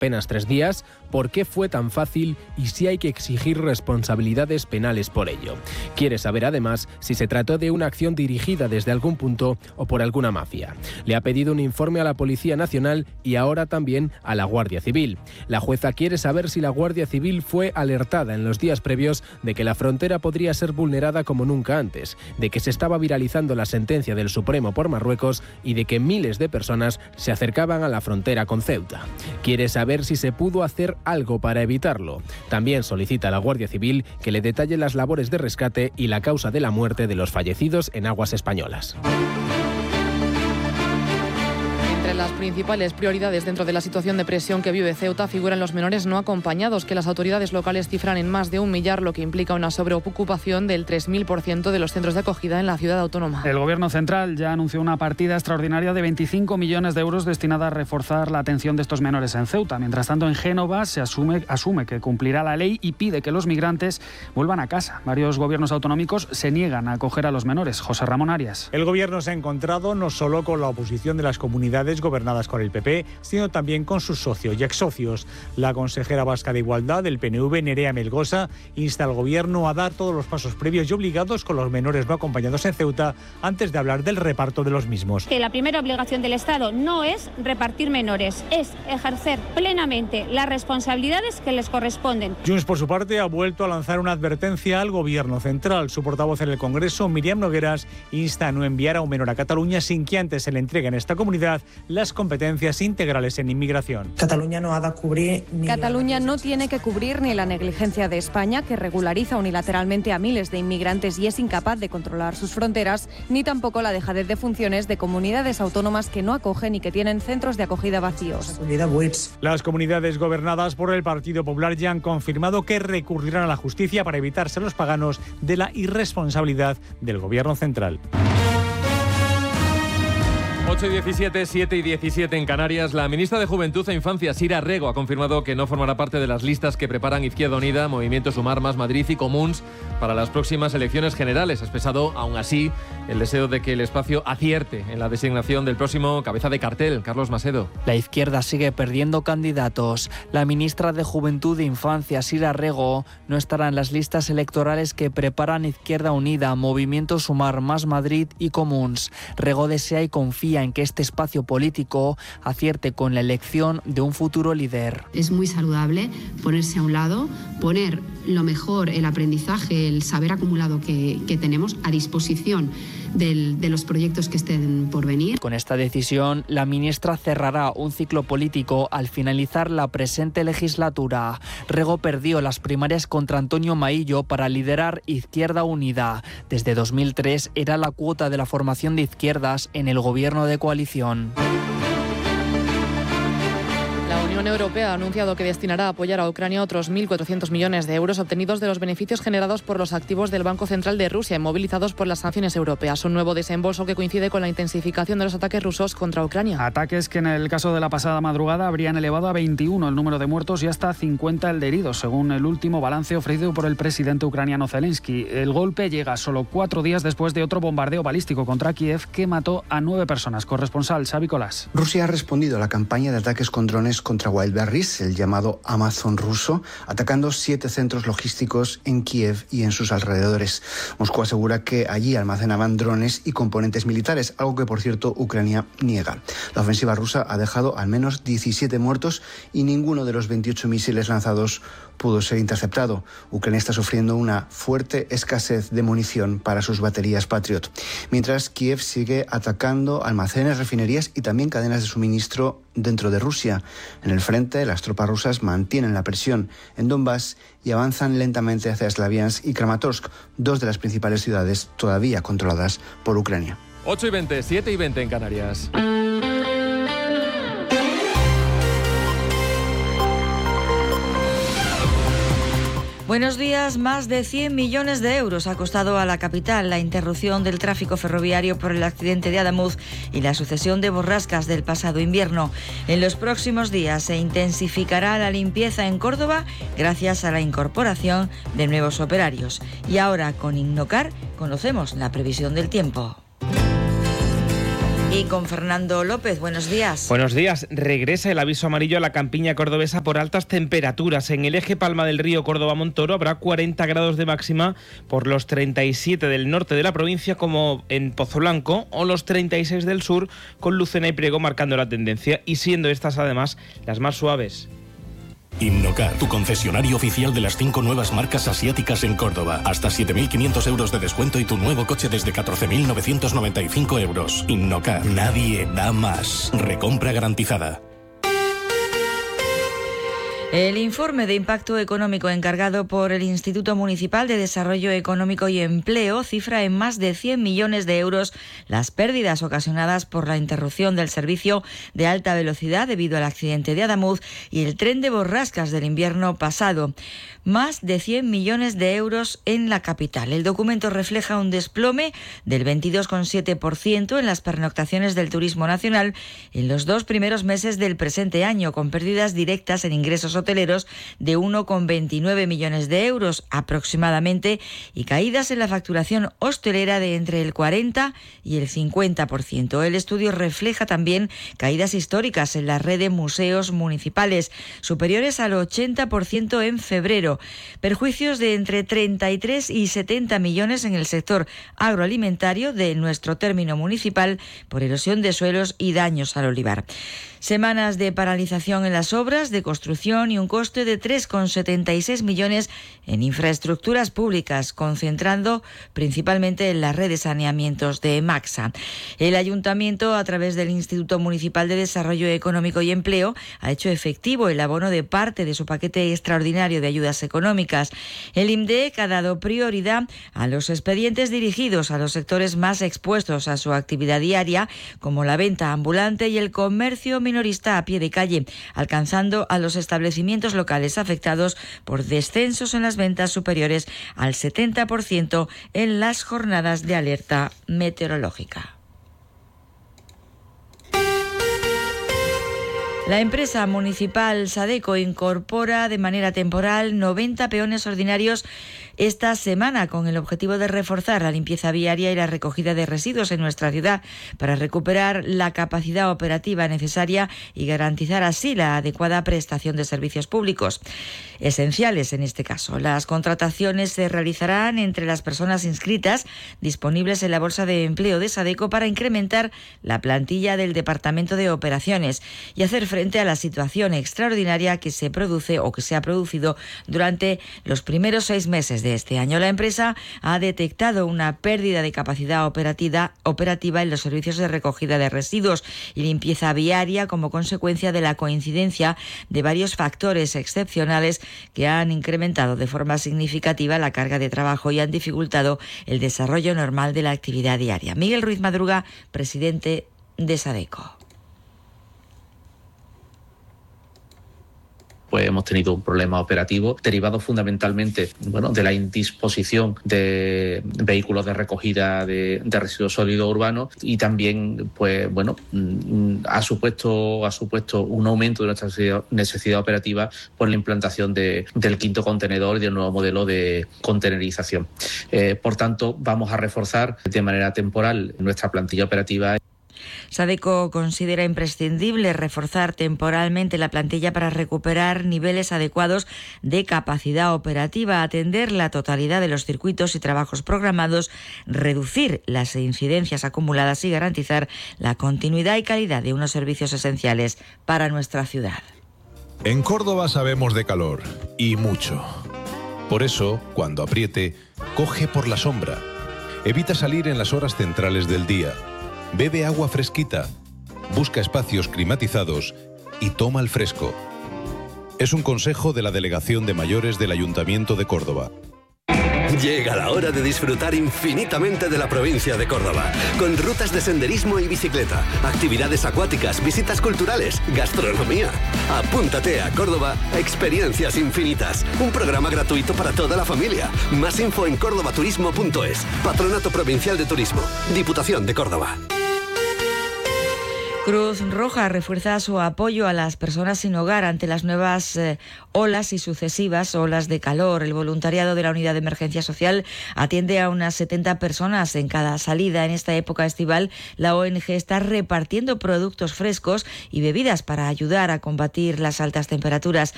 apenas 3 días, por qué fue tan fácil y si hay que exigir responsabilidades penales por ello. Quiere saber además si se trató de una acción dirigida desde algún punto o por alguna mafia. Le ha pedido un informe a la Policía Nacional y ahora también a la Guardia Civil. La jueza quiere saber si la Guardia Civil fue alertada en los días previos de que la frontera podría ser vulnerada como nunca antes, de que se estaba viralizando la sentencia del Supremo por Marruecos y de que miles de personas se acercaban a la frontera con Ceuta. Quiere saber si se pudo hacer algo para evitarlo. También solicita a la Guardia Civil que le detalle las labores de rescate y la causa de la muerte de los fallecidos en aguas españolas. Entre las principales prioridades dentro de la situación de presión que vive Ceuta figuran los menores no acompañados, que las autoridades locales cifran en más de 1 millar, lo que implica una sobreocupación del 3000% de los centros de acogida en la ciudad autónoma. El Gobierno central ya anunció una partida extraordinaria de 25 millones de euros destinada a reforzar la atención de estos menores en Ceuta. Mientras tanto, en Génova se asume que cumplirá la ley y pide que los migrantes vuelvan a casa. Varios gobiernos autonómicos se niegan a acoger a los menores. José Ramón Arias. El Gobierno se ha encontrado no solo con la oposición de las comunidades gobernadas con el PP, sino también con sus socios y exsocios. La consejera vasca de Igualdad del PNV, Nerea Melgosa, insta al Gobierno a dar todos los pasos previos y obligados con los menores no acompañados en Ceuta antes de hablar del reparto de los mismos. Que la primera obligación del Estado no es repartir menores, es ejercer plenamente las responsabilidades que les corresponden. Junts, por su parte, ha vuelto a lanzar una advertencia al Gobierno central. Su portavoz en el Congreso, Míriam Nogueras, insta a no enviar a un menor a Cataluña sin que antes se le entreguen a esta comunidad las competencias integrales en inmigración. Cataluña no tiene que cubrir ni la negligencia de España, que regulariza unilateralmente a miles de inmigrantes y es incapaz de controlar sus fronteras, ni tampoco la dejadez de funciones de comunidades autónomas que no acogen y que tienen centros de acogida vacíos. Las comunidades gobernadas por el Partido Popular ya han confirmado que recurrirán a la justicia para evitarse los paganos de la irresponsabilidad del Gobierno central. 8:17, 7:17 en Canarias. La ministra de Juventud e Infancia, Sira Rego, ha confirmado que no formará parte de las listas que preparan Izquierda Unida, Movimiento Sumar, Más Madrid y Comuns para las próximas elecciones generales. Ha expresado, aún así, el deseo de que el espacio acierte en la designación del próximo cabeza de cartel, Carlos Masedo. La izquierda sigue perdiendo candidatos. La ministra de Juventud e Infancia, Sira Rego, no estará en las listas electorales que preparan Izquierda Unida, Movimiento Sumar, Más Madrid y Comuns. Rego desea y confía en que este espacio político acierte con la elección de un futuro líder. Es muy saludable ponerse a un lado, poner lo mejor, el aprendizaje, el saber acumulado que tenemos a disposición de los proyectos que estén por venir. Con esta decisión, la ministra cerrará un ciclo político al finalizar la presente legislatura. Rego perdió las primarias contra Antonio Maillo para liderar Izquierda Unida. Desde 2003 era la cuota de la formación de izquierdas en el gobierno de coalición. La Unión Europea ha anunciado que destinará a apoyar a Ucrania otros 1.400 millones de euros obtenidos de los beneficios generados por los activos del Banco Central de Rusia, inmovilizados por las sanciones europeas. Un nuevo desembolso que coincide con la intensificación de los ataques rusos contra Ucrania. Ataques que en el caso de la pasada madrugada habrían elevado a 21 el número de muertos y hasta 50 el de heridos, según el último balance ofrecido por el presidente ucraniano Zelensky. El golpe llega solo 4 días después de otro bombardeo balístico contra Kiev que mató a 9 personas. Corresponsal Xavi Colás. Rusia ha respondido a la campaña de ataques con drones contra Wildberries, el llamado Amazon ruso, atacando 7 centros logísticos en Kiev y en sus alrededores. Moscú asegura que allí almacenaban drones y componentes militares, algo que, por cierto, Ucrania niega. La ofensiva rusa ha dejado al menos 17 muertos y ninguno de los 28 misiles lanzados pudo ser interceptado. Ucrania está sufriendo una fuerte escasez de munición para sus baterías Patriot, mientras Kiev sigue atacando almacenes, refinerías y también cadenas de suministro dentro de Rusia. En el frente, las tropas rusas mantienen la presión en Donbass y avanzan lentamente hacia Slaviansk y Kramatorsk, 2 de las principales ciudades todavía controladas por Ucrania. 8:20, 7:20 en Canarias. Buenos días. Más de 100 millones de euros ha costado a la capital la interrupción del tráfico ferroviario por el accidente de Adamuz y la sucesión de borrascas del pasado invierno. En los próximos días se intensificará la limpieza en Córdoba gracias a la incorporación de nuevos operarios. Y ahora con Innocar conocemos la previsión del tiempo. Y con Fernando López, buenos días. Buenos días. Regresa el aviso amarillo a la campiña cordobesa por altas temperaturas. En el eje Palma del Río Córdoba-Montoro habrá 40 grados de máxima por los 37 del norte de la provincia, como en Pozoblanco, o los 36 del sur, con Lucena y Priego marcando la tendencia y siendo estas además las más suaves. Innocar, tu concesionario oficial de las 5 nuevas marcas asiáticas en Córdoba. Hasta 7.500 euros de descuento y tu nuevo coche desde 14.995 euros. Innocar, nadie da más. Recompra garantizada. El informe de impacto económico encargado por el Instituto Municipal de Desarrollo Económico y Empleo cifra en más de 100 millones de euros las pérdidas ocasionadas por la interrupción del servicio de alta velocidad debido al accidente de Adamuz y el tren de borrascas del invierno pasado. Más de 100 millones de euros en la capital. El documento refleja un desplome del 22,7% en las pernoctaciones del turismo nacional en los 2 primeros meses del presente año, con pérdidas directas en ingresos hoteleros de 1,29 millones de euros aproximadamente y caídas en la facturación hostelera de entre el 40 y el 50%. El estudio refleja también caídas históricas en la red de museos municipales, superiores al 80% en febrero, perjuicios de entre 33 y 70 millones en el sector agroalimentario de nuestro término municipal por erosión de suelos y daños al olivar. Semanas de paralización en las obras de construcción y un coste de 3,76 millones en infraestructuras públicas, concentrando principalmente en la red de saneamientos de Maxa. El Ayuntamiento, a través del Instituto Municipal de Desarrollo Económico y Empleo, ha hecho efectivo el abono de parte de su paquete extraordinario de ayudas económicas. El IMDEC ha dado prioridad a los expedientes dirigidos a los sectores más expuestos a su actividad diaria, como la venta ambulante y el comercio minorista a pie de calle, alcanzando a los establecimientos locales afectados por descensos en las ventas superiores al 70% en las jornadas de alerta meteorológica. La empresa municipal Sadeco incorpora de manera temporal 90 peones ordinarios esta semana con el objetivo de reforzar la limpieza viaria y la recogida de residuos en nuestra ciudad para recuperar la capacidad operativa necesaria y garantizar así la adecuada prestación de servicios públicos esenciales en este caso. Las contrataciones se realizarán entre las personas inscritas disponibles en la Bolsa de Empleo de Sadeco para incrementar la plantilla del Departamento de Operaciones y hacer frente a la situación extraordinaria que se produce o que se ha producido durante los primeros 6 meses de este año. La empresa ha detectado una pérdida de capacidad operativa en los servicios de recogida de residuos y limpieza viaria como consecuencia de la coincidencia de varios factores excepcionales que han incrementado de forma significativa la carga de trabajo y han dificultado el desarrollo normal de la actividad diaria. Miguel Ruiz Madruga, presidente de Sadeco. Pues hemos tenido un problema operativo derivado fundamentalmente de la indisposición de vehículos de recogida de residuos sólidos urbanos y también ha supuesto un aumento de nuestra necesidad operativa por la implantación del 5.º contenedor y del nuevo modelo de contenerización. Por tanto, vamos a reforzar de manera temporal nuestra plantilla operativa. Sadeco considera imprescindible reforzar temporalmente la plantilla para recuperar niveles adecuados de capacidad operativa, atender la totalidad de los circuitos y trabajos programados, reducir las incidencias acumuladas y garantizar la continuidad y calidad de unos servicios esenciales para nuestra ciudad. En Córdoba sabemos de calor, y mucho. Por eso, cuando apriete, coge por la sombra. Evita salir en las horas centrales del día. Bebe agua fresquita, busca espacios climatizados y toma el fresco. Es un consejo de la Delegación de Mayores del Ayuntamiento de Córdoba. Llega la hora de disfrutar infinitamente de la provincia de Córdoba, con rutas de senderismo y bicicleta, actividades acuáticas, visitas culturales, gastronomía. Apúntate a Córdoba Experiencias Infinitas, un programa gratuito para toda la familia. Más info en cordobaturismo.es. Patronato Provincial de Turismo, Diputación de Córdoba. Cruz Roja refuerza su apoyo a las personas sin hogar ante las nuevas olas y sucesivas olas de calor. El voluntariado de la Unidad de Emergencia Social atiende a unas 70 personas en cada salida. En esta época estival, la ONG está repartiendo productos frescos y bebidas para ayudar a combatir las altas temperaturas.